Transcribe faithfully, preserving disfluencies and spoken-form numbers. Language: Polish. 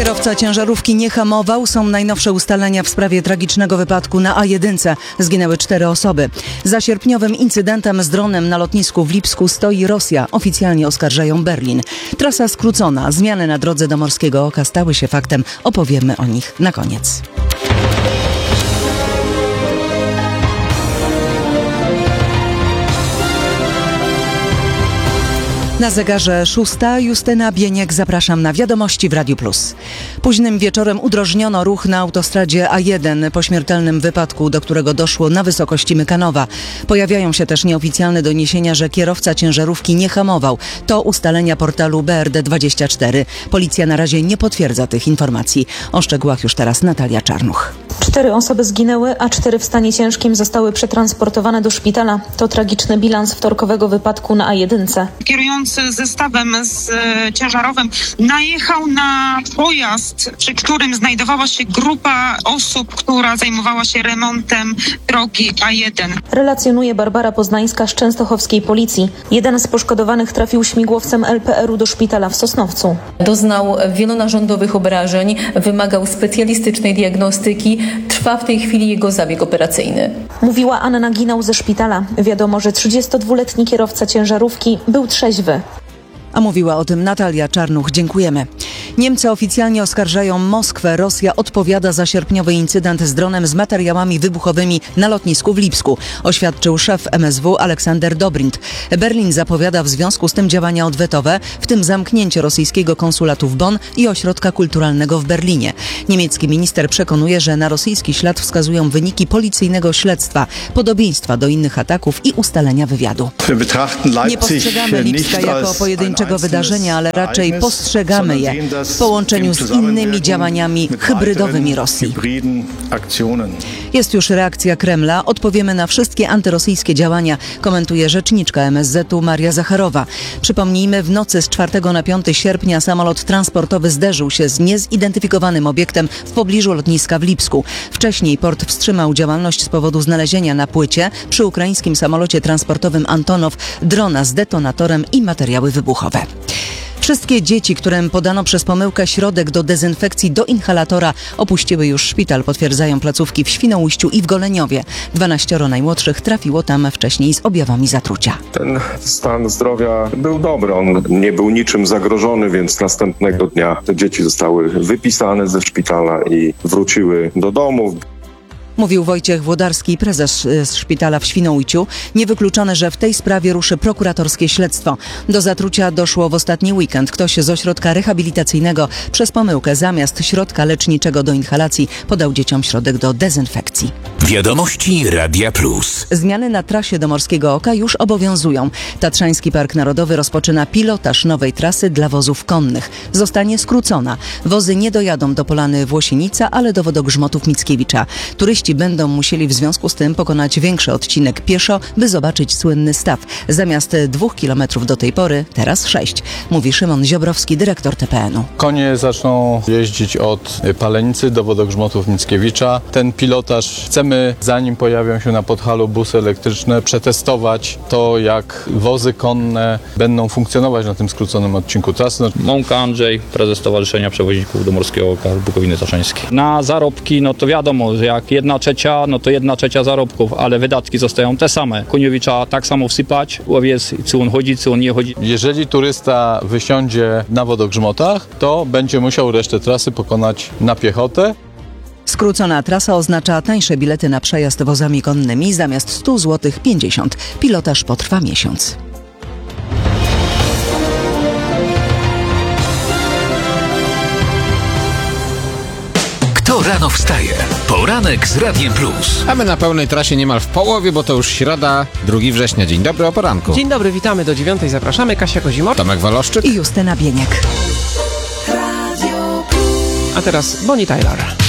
Kierowca ciężarówki nie hamował. Są najnowsze ustalenia w sprawie tragicznego wypadku na A jeden. Zginęły cztery osoby. Za sierpniowym incydentem z dronem na lotnisku w Lipsku stoi Rosja. Oficjalnie oskarżają Berlin. Trasa skrócona. Zmiany na drodze do Morskiego Oka stały się faktem. Opowiemy o nich na koniec. Na zegarze szósta. Justyna Bieniek, zapraszam na Wiadomości w Radiu Plus. Późnym wieczorem udrożniono ruch na autostradzie A jeden po śmiertelnym wypadku, do którego doszło na wysokości Mykanowa. Pojawiają się też nieoficjalne doniesienia, że kierowca ciężarówki nie hamował. To ustalenia portalu B R D dwadzieścia cztery. Policja na razie nie potwierdza tych informacji. O szczegółach już teraz Natalia Czarnuch. Cztery osoby zginęły, a cztery w stanie ciężkim zostały przetransportowane do szpitala. To tragiczny bilans wtorkowego wypadku na A jeden. Kierujący zestawem z e, ciężarowym najechał na pojazd, przy którym znajdowała się grupa osób, która zajmowała się remontem drogi A jeden. Relacjonuje Barbara Poznańska z częstochowskiej policji. Jeden z poszkodowanych trafił śmigłowcem L P R u do szpitala w Sosnowcu. Doznał wielonarządowych obrażeń, wymagał specjalistycznej diagnostyki. Trwa w tej chwili jego zabieg operacyjny. Mówiła Anna Ginał ze szpitala. Wiadomo, że trzydziestodwuletni kierowca ciężarówki był trzeźwy. A mówiła o tym Natalia Czarnuch. Dziękujemy. Niemcy oficjalnie oskarżają Moskwę. Rosja odpowiada za sierpniowy incydent z dronem z materiałami wybuchowymi na lotnisku w Lipsku, oświadczył szef M S W Aleksander Dobrindt. Berlin zapowiada w związku z tym działania odwetowe, w tym zamknięcie rosyjskiego konsulatu w Bonn i ośrodka kulturalnego w Berlinie. Niemiecki minister przekonuje, że na rosyjski ślad wskazują wyniki policyjnego śledztwa, podobieństwa do innych ataków i ustalenia wywiadu. Nie postrzegamy Lipska jako pojedynczego wydarzenia, ale raczej postrzegamy je w połączeniu z innymi działaniami hybrydowymi Rosji. Jest już reakcja Kremla. Odpowiemy na wszystkie antyrosyjskie działania, komentuje rzeczniczka M S Z u Maria Zacharowa. Przypomnijmy, w nocy z czwartego na piąty sierpnia samolot transportowy zderzył się z niezidentyfikowanym obiektem w pobliżu lotniska w Lipsku. Wcześniej port wstrzymał działalność z powodu znalezienia na płycie przy ukraińskim samolocie transportowym Antonow drona z detonatorem i materiały wybuchowe. Wszystkie dzieci, którym podano przez pomyłkę środek do dezynfekcji do inhalatora, opuściły już szpital, potwierdzają placówki w Świnoujściu i w Goleniowie. Dwanaścioro najmłodszych trafiło tam wcześniej z objawami zatrucia. Ten stan zdrowia był dobry, on nie był niczym zagrożony, więc następnego dnia te dzieci zostały wypisane ze szpitala i wróciły do domów. Mówił Wojciech Włodarski, prezes z szpitala w Świnoujściu. Niewykluczone, że w tej sprawie ruszy prokuratorskie śledztwo. Do zatrucia doszło w ostatni weekend. Ktoś z ośrodka rehabilitacyjnego przez pomyłkę zamiast środka leczniczego do inhalacji podał dzieciom środek do dezynfekcji. Wiadomości Radia Plus. Zmiany na trasie do Morskiego Oka już obowiązują. Tatrzański Park Narodowy rozpoczyna pilotaż nowej trasy dla wozów konnych. Zostanie skrócona. Wozy nie dojadą do Polany Włosienica, ale do wodogrzmotów Mickiewicza. Turyści będą musieli w związku z tym pokonać większy odcinek pieszo, by zobaczyć słynny staw. Zamiast dwóch kilometrów do tej pory, teraz sześć, mówi Szymon Ziobrowski, dyrektor T P N u. Konie zaczną jeździć od Palenicy do wodogrzmotów Mickiewicza. Ten pilotaż chcemy, zanim pojawią się na Podhalu busy elektryczne, przetestować to, jak wozy konne będą funkcjonować na tym skróconym odcinku trasy. Mąka Andrzej, prezes Stowarzyszenia Przewoźników do Morskiego Oka Bukowiny Taszańskiej. Na zarobki, no to wiadomo, że jak jedna trzecia, no to jedna trzecia zarobków, ale wydatki zostają te same. Koniowi trzeba tak samo wsypać, łowiec, czy on chodzi, czy on nie chodzi. Jeżeli turysta wysiądzie na wodogrzmotach, to będzie musiał resztę trasy pokonać na piechotę. Skrócona trasa oznacza tańsze bilety na przejazd wozami konnymi, zamiast sto złotych pięćdziesiąt. Pilotaż potrwa miesiąc. Kto rano wstaje? Poranek z Radiem Plus. A my na pełnej trasie niemal w połowie, bo to już środa, drugiego września. Dzień dobry, o poranku. Dzień dobry, witamy do dziewiątej. Zapraszamy. Kasia Kozimor, Tomek Waloszczyk i Justyna Bieniek. A teraz Bonnie Tyler.